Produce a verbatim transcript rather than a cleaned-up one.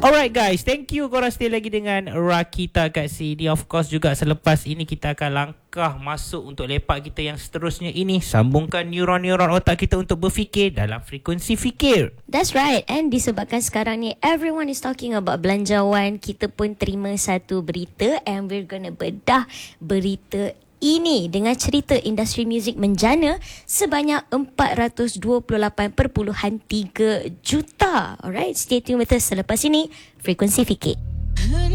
Alright guys, thank you korang stay lagi dengan Rakita kat sini. Of course juga selepas ini kita akan langkah masuk untuk lepak kita yang seterusnya ini. Sambungkan neuron-neuron otak kita untuk berfikir dalam frekuensi fikir. That's right. And disebabkan sekarang ni everyone is talking about belanjawan, kita pun terima satu berita and we're gonna bedah berita ini dengan cerita industri muzik menjana sebanyak empat ratus dua puluh lapan perpuluhan tiga juta. Alright, stay tune with us selepas ini. Frekuensi Fikir.